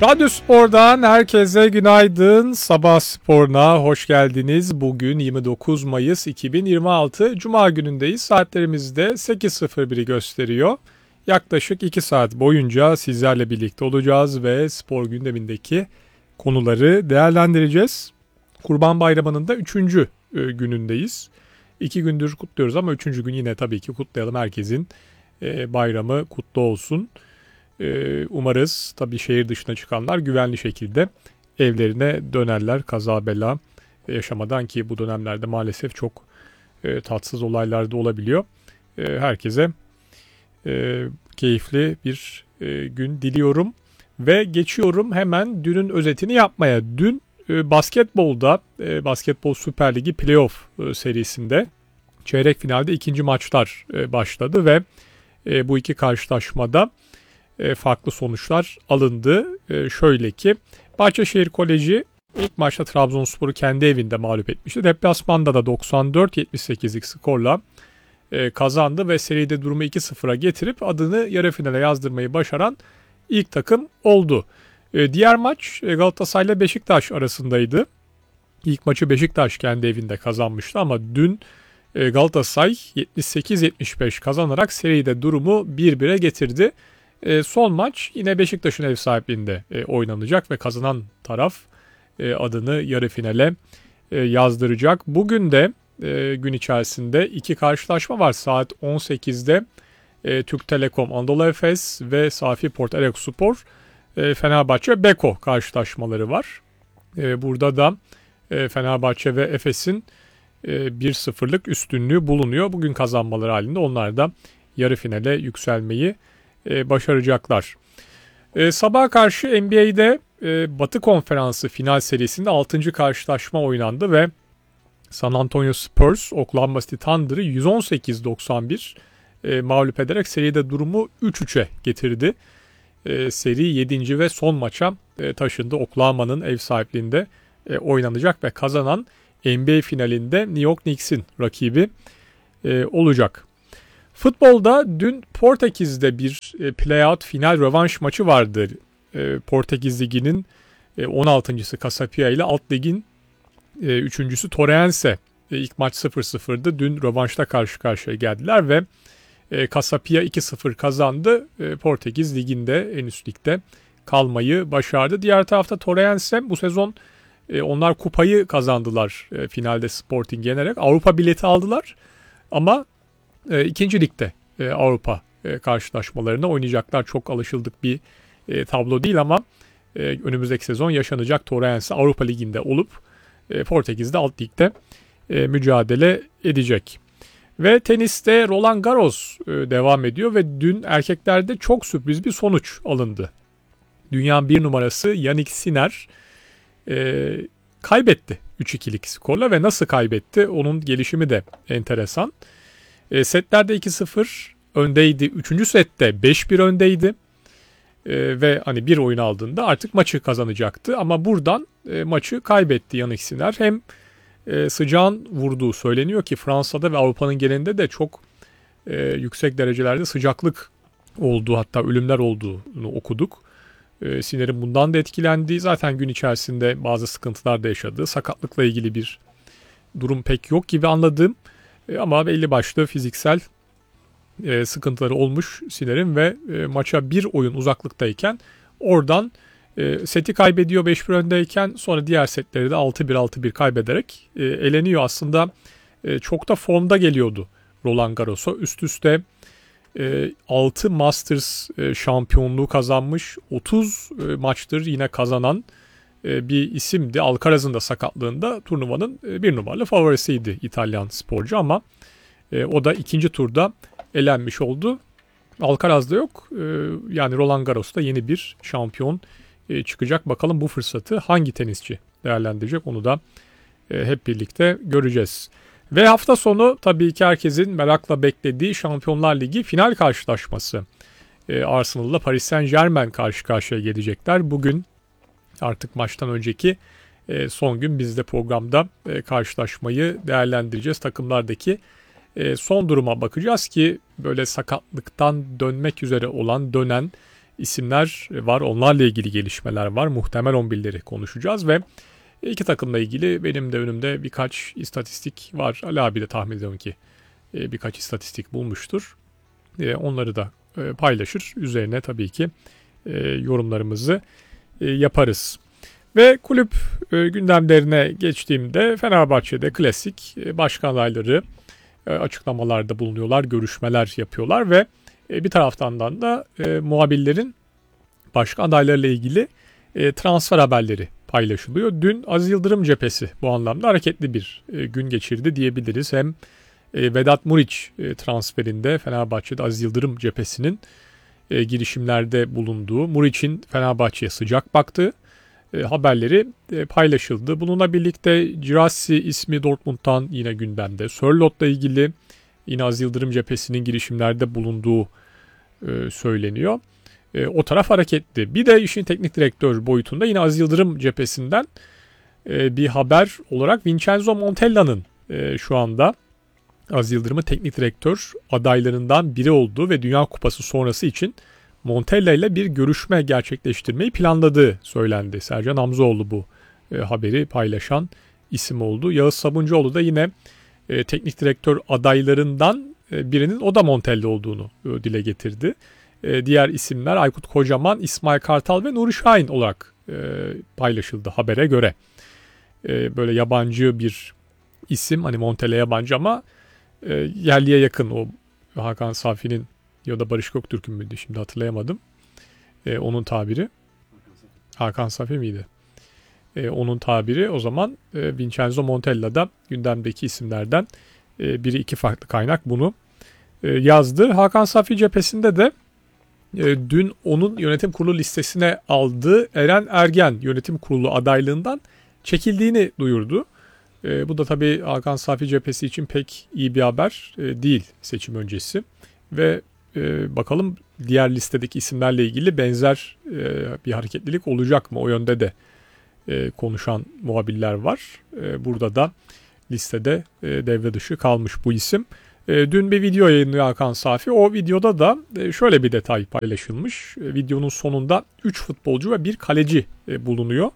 Radyo Spor'dan herkese günaydın. Sabah Spor'una hoş geldiniz. Bugün 29 Mayıs 2026 Cuma günündeyiz. Saatlerimizde 8.01'i gösteriyor. Yaklaşık 2 saat boyunca sizlerle birlikte olacağız ve spor gündemindeki konuları değerlendireceğiz. Kurban Bayramı'nın da 3. günündeyiz. 2 gündür kutluyoruz ama 3. gün yine tabii ki kutlayalım. Herkesin bayramı kutlu olsun. Umarız tabii şehir dışına çıkanlar güvenli şekilde evlerine dönerler kaza bela yaşamadan, ki bu dönemlerde maalesef çok tatsız olaylar da olabiliyor. Herkese keyifli bir gün diliyorum ve geçiyorum hemen dünün özetini yapmaya. Dün basketbolda Basketbol Süper Ligi Playoff serisinde çeyrek finalde ikinci maçlar başladı ve bu iki karşılaşmada farklı sonuçlar alındı. Şöyle ki Bahçeşehir Koleji ilk maçta Trabzonspor'u kendi evinde mağlup etmişti. Deplasmanda da 94-78'lik skorla kazandı ve seride durumu 2-0'a getirip adını yarı finale yazdırmayı başaran ilk takım oldu. Diğer maç Galatasaray ile Beşiktaş arasındaydı. İlk maçı Beşiktaş kendi evinde kazanmıştı ama dün Galatasaray 78-75 kazanarak seride durumu 1-1'e getirdi. Son maç yine Beşiktaş'ın ev sahipliğinde oynanacak ve kazanan taraf adını yarı finale yazdıracak. Bugün de gün içerisinde iki karşılaşma var. Saat 18'de Türk Telekom Anadolu Efes ve Safi Spor Erekspor Fenerbahçe Beko karşılaşmaları var. Burada da Fenerbahçe ve Efes'in 1-0'lık üstünlüğü bulunuyor. Bugün kazanmaları halinde onlar da yarı finale yükselmeyi başaracaklar. Sabaha karşı NBA'de Batı Konferansı final serisinde 6. karşılaşma oynandı ve San Antonio Spurs Oklahoma City Thunder'ı 118-91 mağlup ederek seride durumu 3-3'e getirdi. Seri 7. ve son maça taşındı. Oklahoma'nın ev sahipliğinde oynanacak ve kazanan NBA finalinde New York Knicks'in rakibi olacak. Futbolda dün Portekiz'de bir playout final rövanş maçı vardı. Portekiz Ligi'nin 16.sı Casapia ile alt ligin 3.sü Torrense. İlk maç 0-0'dı. Dün rövanşta karşı karşıya geldiler ve Casapia 2-0 kazandı. Portekiz Ligi'nde en üst ligde kalmayı başardı. Diğer tarafta Torrense bu sezon onlar kupayı kazandılar. Finalde Sporting yenerek Avrupa bileti aldılar ama İkinci ligde Avrupa karşılaşmalarına oynayacaklar. Çok alışıldık bir tablo değil ama önümüzdeki sezon yaşanacak. Torrense Avrupa Ligi'nde olup Portekiz'de alt ligde mücadele edecek. Ve teniste Roland Garros devam ediyor ve dün erkeklerde çok sürpriz bir sonuç alındı. Dünyanın bir numarası Jannik Sinner kaybetti 3-2'lik skorla ve nasıl kaybetti? Onun gelişimi de enteresan. Setlerde 2-0 öndeydi. 3. sette 5-1 öndeydi. Ve hani bir oyun aldığında artık maçı kazanacaktı. Ama buradan maçı kaybetti Jannik Sinner. Hem sıcağın vurduğu söyleniyor ki Fransa'da ve Avrupa'nın genelinde de çok yüksek derecelerde sıcaklık olduğu, hatta ölümler olduğunu okuduk. Sinner'in bundan da etkilendiği, zaten gün içerisinde bazı sıkıntılar da yaşadığı, sakatlıkla ilgili bir durum pek yok gibi anladığım. Ama belli başlı fiziksel sıkıntıları olmuş Sinner'in ve maça bir oyun uzaklıktayken oradan seti kaybediyor 5-1 öndeyken, sonra diğer setleri de 6-1 kaybederek eleniyor. Aslında çok da formda geliyordu Roland Garros'a. Üst üste 6 Masters şampiyonluğu kazanmış, 30 maçtır yine kazanan bir isimdi. Alcaraz'ın da sakatlığında turnuvanın bir numaralı favorisiydi İtalyan sporcu ama o da ikinci turda elenmiş oldu. Alcaraz'da yok. Yani Roland Garros'ta yeni bir şampiyon çıkacak. Bakalım bu fırsatı hangi tenisçi değerlendirecek, onu da hep birlikte göreceğiz. Ve hafta sonu tabii ki herkesin merakla beklediği Şampiyonlar Ligi final karşılaşması. Arsenal'la Paris Saint-Germain karşı karşıya gelecekler. Bugün artık maçtan önceki son gün biz de programda karşılaşmayı değerlendireceğiz. Takımlardaki son duruma bakacağız ki böyle sakatlıktan dönmek üzere olan, dönen isimler var. Onlarla ilgili gelişmeler var. Muhtemel 11'leri konuşacağız ve iki takımla ilgili benim de önümde birkaç istatistik var. Ali abi de tahmin ediyorum ki birkaç istatistik bulmuştur. Onları da paylaşır. Üzerine tabii ki yorumlarımızı yaparız. Ve kulüp gündemlerine geçtiğimde Fenerbahçe'de klasik başkan adayları açıklamalarda bulunuyorlar, görüşmeler yapıyorlar ve bir taraftan da muhabirlerin başkan adaylarıyla ilgili transfer haberleri paylaşılıyor. Dün Aziz Yıldırım cephesi bu anlamda hareketli bir gün geçirdi diyebiliriz. Hem Vedat Muriç transferinde Fenerbahçe'de Aziz Yıldırım cephesinin girişimlerde bulunduğu, Muriç'in Fenerbahçe'ye sıcak baktığı haberleri paylaşıldı. Bununla birlikte Girassi ismi Dortmund'dan yine gündemde. Sörlot'la ilgili yine Aziz Yıldırım cephesinin girişimlerde bulunduğu söyleniyor. O taraf hareketli. Bir de işin teknik direktör boyutunda yine Aziz Yıldırım cephesinden bir haber olarak Vincenzo Montella'nın şu anda Aziz Yıldırım'ın teknik direktör adaylarından biri olduğu ve Dünya Kupası sonrası için Montella ile bir görüşme gerçekleştirmeyi planladığı söylendi. Sercan Hamzoğlu bu haberi paylaşan isim oldu. Yağız Sabuncuoğlu da yine teknik direktör adaylarından birinin o da Montella olduğunu dile getirdi. Diğer isimler Aykut Kocaman, İsmail Kartal ve Nuri Şahin olarak paylaşıldı habere göre. Böyle yabancı bir isim, hani Montella yabancı ama yerliye yakın, o Hakan Safi'nin ya da Barış Göktürk'ün müydü şimdi hatırlayamadım. Onun tabiri. Hakan Safi miydi? Onun tabiri o zaman Vincenzo Montella da gündemdeki isimlerden biri, iki farklı kaynak bunu yazdı. Hakan Safi cephesinde de dün onun yönetim kurulu listesine aldığı Eren Ergen yönetim kurulu adaylığından çekildiğini duyurdu. Bu da tabii Hakan Safi cephesi için pek iyi bir haber değil seçim öncesi. Ve bakalım diğer listedeki isimlerle ilgili benzer bir hareketlilik olacak mı? O yönde de konuşan muhabirler var. Burada da listede devre dışı kalmış bu isim. Dün bir video yayınlıyor Hakan Safi. O videoda da şöyle bir detay paylaşılmış. Videonun sonunda 3 futbolcu ve 1 kaleci bulunuyor.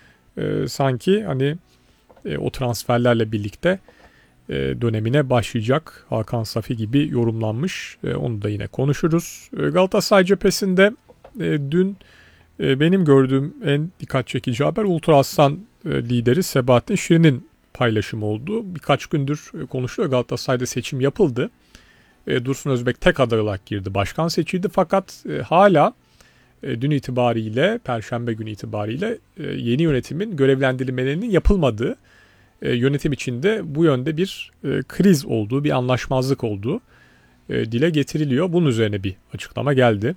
Sanki hani o transferlerle birlikte dönemine başlayacak Hakan Safi gibi yorumlanmış. Onu da yine konuşuruz. Galatasaray cephesinde dün benim gördüğüm en dikkat çekici haber Ultra Aslan lideri Sebahattin Şirin'in paylaşımı oldu. Birkaç gündür konuşuluyor. Galatasaray'da seçim yapıldı. Dursun Özbek tek aday olarak girdi. Başkan seçildi fakat hala dün itibariyle, Perşembe günü itibariyle yeni yönetimin görevlendirilmelerinin yapılmadığı, yönetim içinde bu yönde bir kriz olduğu, bir anlaşmazlık olduğu dile getiriliyor. Bunun üzerine bir açıklama geldi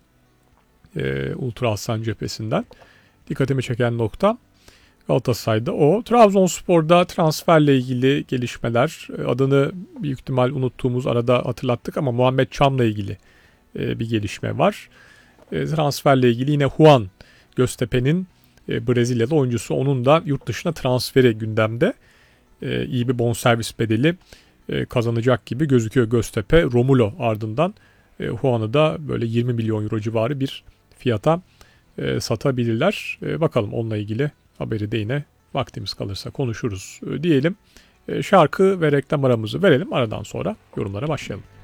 Ultra Aslan cephesinden. Dikkatimi çeken nokta Galatasaray'da o. Trabzonspor'da transferle ilgili gelişmeler, adını büyük ihtimal unuttuğumuz arada hatırlattık ama Muhammed Çam'la ilgili bir gelişme var. Transferle ilgili yine Juan Göztepe'nin Brezilyalı oyuncusu, onun da yurt dışına transferi gündemde. İyi bir bonservis bedeli kazanacak gibi gözüküyor Göztepe. Romulo ardından Juan'ı da böyle 20 milyon euro civarı bir fiyata satabilirler. Bakalım, onunla ilgili haberi de yine vaktimiz kalırsa konuşuruz diyelim. Şarkı ve reklam aramızı verelim. Aradan sonra yorumlara başlayalım.